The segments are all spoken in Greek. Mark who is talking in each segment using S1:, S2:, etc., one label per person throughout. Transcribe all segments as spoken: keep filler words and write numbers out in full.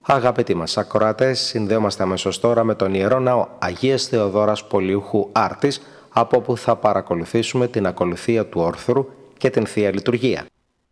S1: Αγαπητοί μας ακροατές, συνδέομαστε αμέσως τώρα με τον Ιερό Ναό Αγίας Θεοδόρας Πολιούχου Άρτης, από όπου θα παρακολουθήσουμε την ακολουθία του όρθρου και την Θεία Λειτουργία.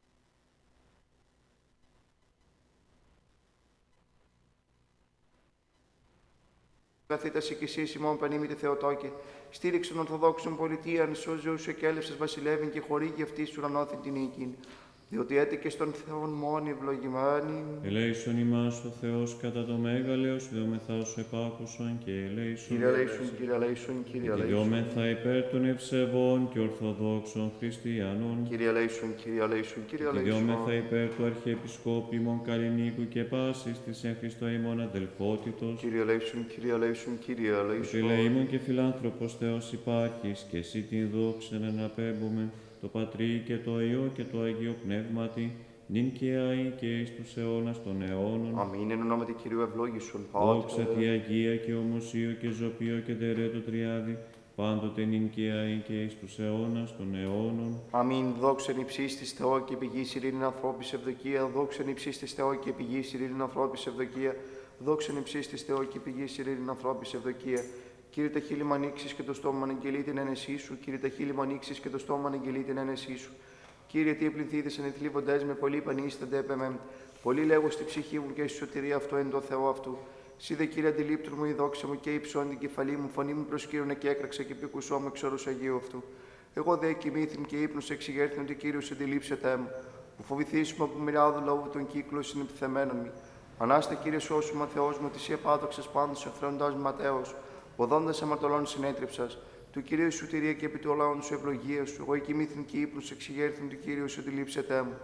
S2: Καθήταση κι εσύ, Σιμών Πανήμητε Θεοτόκε, στήριξε των Ορθοδόξων πολιτείαν, σώζεου σου εκέλευσες βασιλεύειν και χορήγει αυτή σου ουρανόθην την οίκην. Διότι έτυχε στον Θεόν μόνη ευλογημένη.
S3: Ελέησον ημάς ο Θεός κατά το μέγαλεος, δεόμεθά σου επάκουσον και ελέησον.
S2: Κύριε ελέησον, Κύριε ελέησον, Κύριε ελέησον.
S3: Διόμεθα υπέρ των ευσεβών και ορθοδόξων χριστιανών.
S2: Κύριε ελέησον, Κύριε ελέησον, Κύριε ελέησον.
S3: Διόμεθα υπέρ του Αρχιεπισκόπου ημών Καλλινίκου και πάσης της εν Χριστώ ημών αδελφότητος.
S2: Κύριε ελέησον, Κύριε ελέησον, Κύριε ελέησον.
S3: Επιλεήμων και φιλάνθρωπος Θεός υπάρχεις, και εσύ την δόξα να αναπέμπουμε, το Πατρί και το Υιό και το Αγίο Πνεύματι, νυν και αεί και εις τους αιώνας των αιώνων.
S2: Αμήν, εν ονόματι Κυρίου ευλόγησον,
S3: Δόξα τη Αγία και ομοσίο και ζωπίο και τερέτο τριάδι, πάντοτε νυν και αεί και εις τους αιώνας των αιώνων.
S2: Αμήν, δόξεν υψίστης Θεό και πηγής ειρήνην ανθρώπης ευδοκία, δόξεν υψίστης Θεό και πηγής ειρήνην ανθρώπης ευδοκία, δόξεν υψίστης Θεό και πηγής ειρήνην ανθρώπης ευδοκία. Κύριε τα χείλη μου ανοίξεις και το στόμα μου αγγελεί την ένεσή σου. Κύριε τα χείλη μου ανοίξεις και το στόμα μου αγγελεί την ένεσή σου. Κύριε, τι επληθείδες ανεθλίβοντές με πολύ πανίστανται επεμέμ. Πολύ λέγω στη ψυχή μου και στη σωτηρία αυτό εν το Θεό αυτού. Σύ δε Κύριε αντιλήπτου μου η δόξα μου και υψών την κεφαλή μου. Φωνή μου προσκύρωνε και έκραξε και πικουσό μου εξ όρους Αγίου αυτού. Εγώ δε κοιμήθην και ύπνος εξηγέρθην ότι Κύριος αντιλήψετέ μου. Που φοβηθήσουμε από μοιράδου λαού τον κύκλο συνεπιθεμένων μου. Ανάστε Κύριε σώσουμα Θεός μου, τη επάδοξας πάντως εχθρόντας ματέως. Οδόντας αμαρτωλών συνέτριψας, του Κυρίου σου τηρία και επί του λαών σου ευλογία σου, εγώ εκοιμήθην και ύπνους εξηγέρθην του Κύριου σου αντιλήψετέ μου.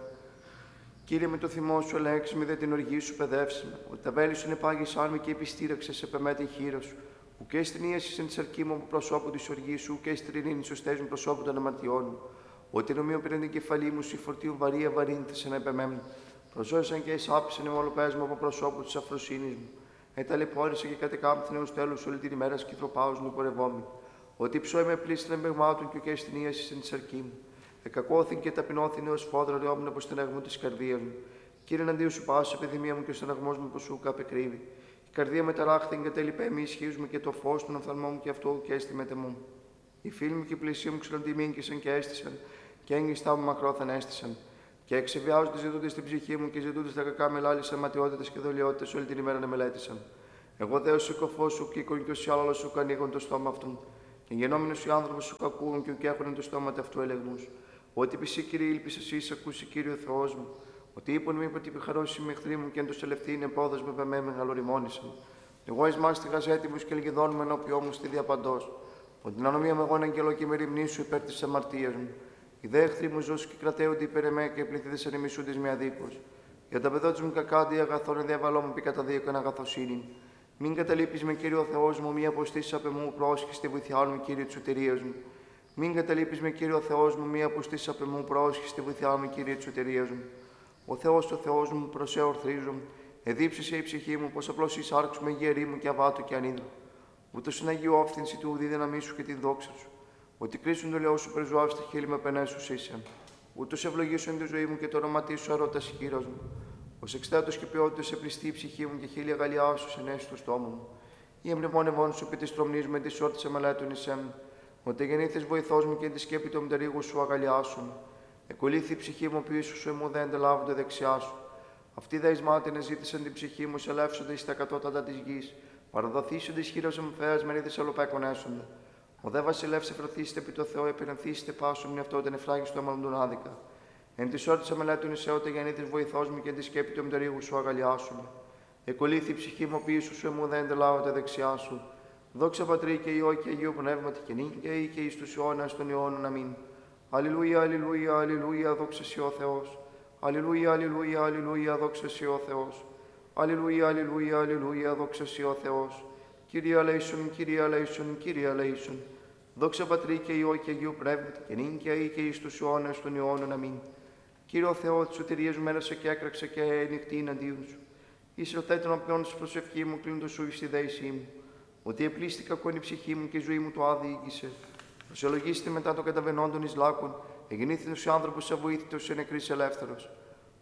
S2: Κύριε, με το θυμό σου ελέγξε με, δε την οργή σου παιδεύσε με, ότι τα βέλη σου ενεπάγησαν με και επιστήραξε σε πεμέ την χείρα σου, που και στην ίαση εν τη αρκή μου από προσώπου τη οργή σου, και στην ειρήνη σου στέζουν προσώπου των αμαρτιών μου. Ότι νομίο πήραν την κεφαλή μου, σου φορτίου βαρύ αβαρύνθησε να επεμέμ. Προσώρισαν και εισάπησαν οι μολοπές μου από προσώπου τη αφροσύνη μου. Εταλαιπώρησε και κατεκάμπθηνε ως τέλος όλη την ημέρα σκυθροπάους μου πορευόμη. Ότι ψώει με πλήστην εμπεγμάτων και ο και στην ίαση στην σαρκή μου. Εκακώθην και ταπεινώθην έως φόδρα ρεόμουν από στεναγμού της καρδίας μου. Κύριε, εναντίον σου πάσα επιδημία μου και ο στεναγμός μου που σου καπεκρύβει. Η καρδία μεταράχθην και τέλειπε μη ισχύους μου και το φως των οφθαλμών μου και αυτό και έστι με τεμού. Οι φίλοι μου και οι πλησίοι μου ξυλοντιμήνκησαν και έστησαν, και έγκυστά μου μακρόθεν έστησαν. Και εξεβιάζονται ζητούνται στην ψυχή μου και ζητούνται στα κακά με λάλησαν ματιότητες και δολιότητες όλη την ημέρα να μελέτησαν. Εγώ δέω σου κοφό σου και οίκον και ο άλλο σου ανοίγουν το στόμα αυτού. Και γενόμενο οι άνθρωποι σου κακούουν και ουκ έχουν το στόμα αυτού ελεγμού. Ότι πισή Κύριε ήλπισε εσύ, ακούσει Κύριο Θεό μου. Ότι είπον με ότι επιχαρώσει με εχθροί μου και εν το ελευθεί είναι πόδο με πεμέ μεγαλοριμόνησαν. Εγώ ει μάστη γαζέτη μου και ελγεδών με ενώπιό μου στη διαπαντό. Ότι την ανομία με εγώ αγγελό και με ρημνήσου υπέρ τη αμαρτία μου. Οι δε εχθροί μου ζώσου και κρατέονται υπέρ εμέ και πληθύδες ανεμισούντες με αδίκως. Για τα παιδότης μου κακάντι αγαθόν διαβαλό μου πει κατά δίκον αγαθοσύνη. Μην καταλείπεις με Κύριο Θεός μου, μη αποστήσεις απ' εμού πρόσχης στη βοηθιά μου, Κύριε της σωτηρίας μου. Μην καταλείπεις με Κύριο Θεός μου, μη αποστήσεις απ' εμού πρόσχης στη βοηθιά μου, Κύριε της σωτηρίας μου. Ο Θεός ο Θεός μου, προς εορθρίζω, εδίψησε η ψυχή μου, πως απλώς εισάρξουμε γερή μου και αβάτου και ανίδρου. Ούτως είναι Αγίου όφθηνση του ουδή δύναμή σου και τη δόξα σου. Ότι κρίσουν το λαιό σου περζουάβει στα χείλη με πενέσου είσαι. Ούτως ευλογήσουν τη ζωή μου και το όνομα σου αρώτα χείρας μου. Ως εξτάτος και ποιότητας επληστεί η ψυχή μου και χείλη αγαλιά σου ενέσει στο στόμα μου. Ή εμπνευμόνευόν σου επί της τρομνής με τη όρτισε μελέτων εισέμ. Ότι γεννήθης βοηθός μου και τη σκέπη των μτερίγου σου αγαλιάσουν. Εκολύθη η ψυχή μου πίσω σου, εμού δεν τελάβονται δεξιά σου. Αυτοί δε εισμάτινε ζήτησαν την ψυχή μου, σε λεύσονται εις τα κατώτατα της γης. Παραδοθήσονται εις χείρας μου φέας, μερίδες αλλοπέκον έσονται. Ο δε βασιλεύς εφρωθήστε επί το Θεό, επενεθήστε πάσο μου αυτό δεν εφράγιστο αμαλντούν άδικα. Εν τη όρτισα μελέτων εις εώτε γεννήθης βοηθός μου και εν τη σκέπη του μτερίγου σου αγαλιάσουμε. Εκολύθη η ψυχή μου πίσω σου, εμού δεν τελάβονται δεξιά σου. Δόξα Πατρί και Υιό και Αγίου Πνεύματι και νύν και ή και εις τους αιώνας των αιώνων. Αμήν. Αλληλούια, αλληλούια, αλληλούια, δόξα σοι ο Θεός. Αλληλούια, αλληλούια, αλληλούια, δόξα σοι ο Θεός. Αλληλούια, αλληλούια, αλληλούια, δόξα σοι ο Θεός. Κύριε αλέησον, Κύριε αλέησον, Κύριε αλέησον. Δόξα Πατρί και Υιό και Αγίου Πνεύματι και νύν και ή και εις τους αιώνας των αιώνων. Αμήν. Κύριε ο Θεό, τη σωτηρίας μου μέρασε και έκραξε και νυχτή εναντίον σου. Είσαι ο τέτοιον οποίον τη προσευχή μου κλείνω σου εις τη δέησή μου. Ότι επλήστηκα κον η ψυχή μου και η ζωή μου το άδει ήγησε. Προσελογίστε μετά των καταβενόντων εις λάκων, εγεννήθητος ο άνθρωπος αβοήθητος σε νεκρής ελεύθερος.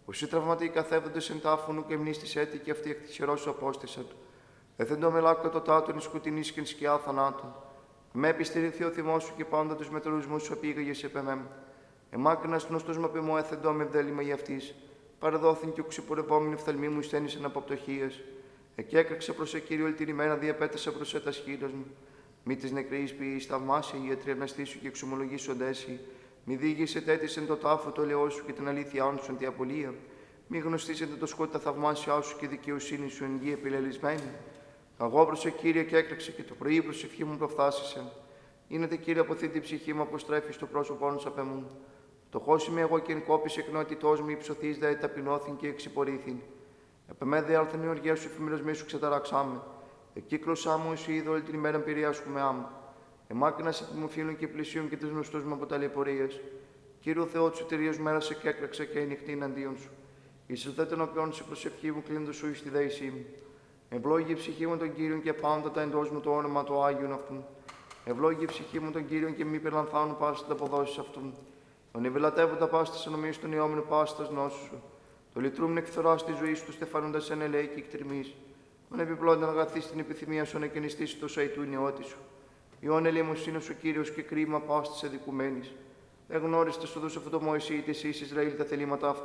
S2: Όσοι τραυματοί καθέβοντες εν τάφωνου και μνήστης έτη και αυτοί εκ τυχερός σου απόστησαν. Εθεντό μελάκο το τάτον εις σκουτινής και σκιά θανάτων. Με επιστηριχθεί ο θυμός σου και πάντα τους μετρουσμούς σου επίγαγες επεμέμ. Εμάκρυνας γνωστός με πεμό εθεντό με βδέλημα για αυτής. Παρεδόθην και ο ξυπορευόμενη φθαλμή μου στένησεν από πτωχίες. Εκέκραξε προς Κύριο ελτηρημένα διαπέτασα προς έτας χείρας μου. Μη της νεκρής ποιής θαυμάσια η ιατριαναστή σου και εξομολογήσοντέσι. Μη δίγησε τέτησεν το τάφο το λαιό σου και την αλήθειά σου εν τη απολία. Μη γνωστήσετε το σκότα θαυμάσια σου και δικαιοσύνη σου εν γη επιλελισμένη. Εγώ προς Κύριε και έκραξε και το πρωί προσευχή μου προφθάσισε.Είνετε Κύριε αποθεί την ψυχή μου αποστρέφει στο πρόσωπό σου απεμούν. Φτωχός είμαι εγώ και εν κόπης εκνότητός μου υψωθείς δε ταπεινώθην και εξυπορήθην. Επεμέδε άρθεν η οργία σου εφημερασμή σου ξεταραξάμε. Εκύκλωσά μου εσύ είδω όλη την ημέρα πειριάσου με άμμο. Εμάκρυνα σε μου φίλων και πλησίων και τις γνωστούς μου από ταλαιπωρίες. Κύριο Θεό του εταιρείας μέρα σε κέκραξε και νυχτή εναντίον σου. Ισελθέ τον οποίον σε προσευχή μου κλείνω σου εις τη δέησή μου. Ευλόγη η ψυχή μου τον Κύριον και πάντα τα εντός μου το όνομα του Άγιον αυτού. Ευλόγη η ψυχή μου τον Κύριον και μη περλανθάνουν πάστα τα αποδόσεις αυτού. Τον ευελατεύοντα πάστα σε νομίζει τον ιόμενο πάστα νόσου σου. Το λυτρούμεν εκφθορά στη ζωή σου, στεφανούντα εν ελέη και εκτριμής. Τον επιπλώντα να αγαθείς την επιθυμία σου να κενιστήσει το σαϊτού νεότη σου. Ιών ελεημοσύνη ο Κύριος και κρίμα πάστη εδικουμένης. Εγνώριστε στο δώσο αυτό το Μωυσή τη εις Ισραήλ τα θελήματα αυτού.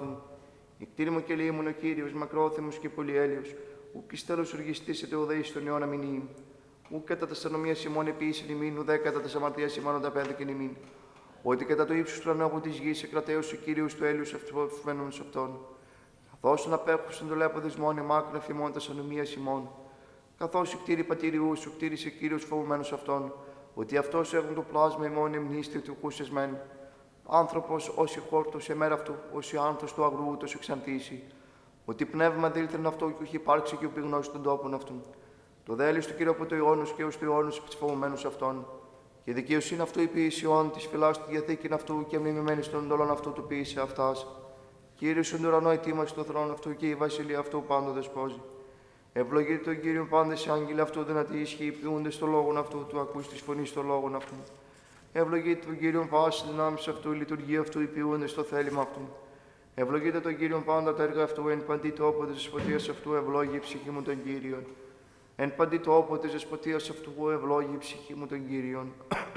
S2: Η κτήριμο και λίμον ο Κύριος, μακρόθεμος και πολυέλιος, ουκ εις τέλος οργιστήσετε ο δεής των αιώνα μηνύм. Ουκ κατά τας ανομίας ημών επίσης ημίν, ουδέ κατά τας αμαρτίας ημών ονταπέδεκεν ημίν. Ότι κατά το ύψος του ανώπου της γης εκρατέως ο Κύριος του έλιους αυτοφμένων σε αυτόν. Καθώς να απέχουσαν το λέποδες μόνοι μάκρυν εφημών τας ανομίας ημών. Καθώς η κτήρη πατηριού σου κτήρισε Κύριος φοβουμένος αυτόν, ότι αυτός έχουν το πλάσμα ημών εμνίστη του χούσεσμέν. Άνθρωπος όσοι χόρτος σε μέρα αυτού, όσοι άνθος του αγρού ούτως εξαντήσει. Ότι πνεύμα δήλθεν αυτό και όχι υπάρξει και οπιγνώσει των τόπων αυτού. Το δέλης του Κύριου από το αιώνος και ως το αιώνος εξφοβουμένος αυτόν. Και δικαιοσύνη αυτού η ποιησιών της φυλάς του διαθήκην αυτού και μνημημένη των εντολών αυτού του ποιήσε αυτάς. Κύριος στον ουρανό ετοίμασε το θρόνο αυτού και η βασιλεία αυτού πάντο δεσπόζει. Ευλογείτε τον Κύριο πάντες οι άγγελοι αυτού δυνατοί ισχύει, ποιούνται στο λόγον αυτού, του ακούς τη φωνή στο λόγον αυτού. Ευλογείτε τον Κύριο πάση δυνάμεις αυτού, η λειτουργία αυτού, οι ποιούνται στο θέλημα αυτού. Ευλογείτε τον Κύριο πάντα τα έργα αυτού, εν παντή τόπο τη δεσποτείας αυτού, ευλόγη η ψυχή μου τον Κύριον. Εν παντή τόπο τη δεσποτείας αυτού, ευλόγη η ψυχή μου τον Κύριον.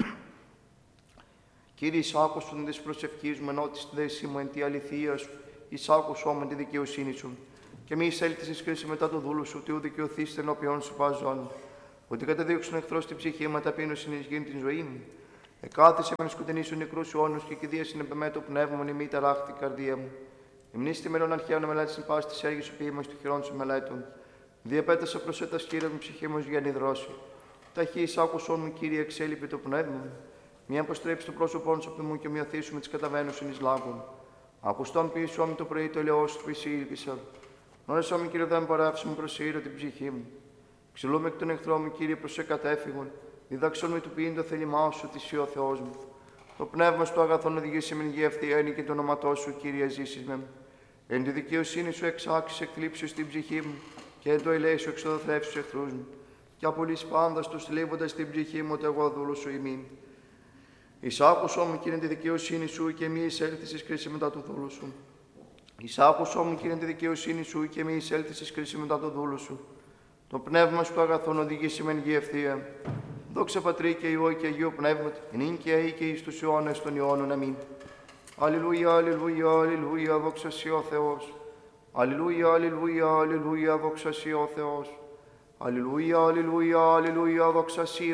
S2: Κύριε, εισάκουσον της προσευχής μου, ενώ της δέση μου εν τη αληθεία σου, εισάκουσον με τη δικαιοσύνη σου. Και μη εισέλθεις εις κρίση μετά το δούλου σου, ότι ου δικαιωθείς ενώπιον σου πάζον. Ότι καταδίωξον εχθρός την ψυχή με ταπείνωση εις γήν την ζωή μου. Εκάθισε με σκοτεινή σου νεκρού σου όνους και κηδεία συνεπεμέ το πνεύμα μου, νημή ταράχτη καρδία μου. Υμνήστη μερών αρχαίων μελέτη στην πάση τη έργη σου ποιήμα του χειρών σου μελέτων. Διαπέτασα προς έτα σκύρα μου ψυχή μου για νηδρώσει. Ταχύ άκουσον μου, Κύριε, εξέλιπε το πνεύμα μου. Μη αποστρέψει το πρόσωπό σου από μου και μειωθήσου με τι καταβαίνουσιν εις λάγων. Ακουστόν πίσω μου το πρωί το ελαιό σου που εισήλπισα. Γνώρισα μου, Κύριε, δεν παράψει μου προσήρω την ψυχή μου. Ξυλούμε εκ των εχθρών μου, Κύριε, προς εκατέφυγον. Διδαξόν με του ποιήν το θέλημά σου, τη ο Θεός μου. Το πνεύμα σου αγαθόν οδηγήσει με γη ευθεία και το όνοματό σου, Κύριε, ζήσεις με. Εν τη δικαιοσύνη σου εξάξεις εκθλίψεις στην ψυχή μου και εν το ελέη σου εξοδοθρεύσεις εχθρούς μου. Και απολύς πάντα τους θλίβοντας στην ψυχή μου, ότι εγώ δούλου σου ημίν. Εισάκουσό μου, Κύριε, τη δικαιοσύνη σου και μη εισέλθεις εις κρίση μετά του δούλου σου. Εισάκουσό μου, Κύριε, τη δικαιοσύνη σου και μη εισέλθεις εις κρίση μετά του δούλου σου. Το πνεύμα σου αγαθόν οδηγήσει με γη ευθεία. Δόξα Πατρί και Υιό και Αγίου Πνεύματι, νυν και αεί και εις τους αιώνες των αιώνων. Αμήν. Αλληλούια, αλληλούια, αλληλούια, δόξα σοι ο Θεός. Αλληλούια, αλληλούια, αλληλούια, δόξα σοι ο Θεός. Αλληλούια, αλληλούια, αλληλούια, δόξα σοι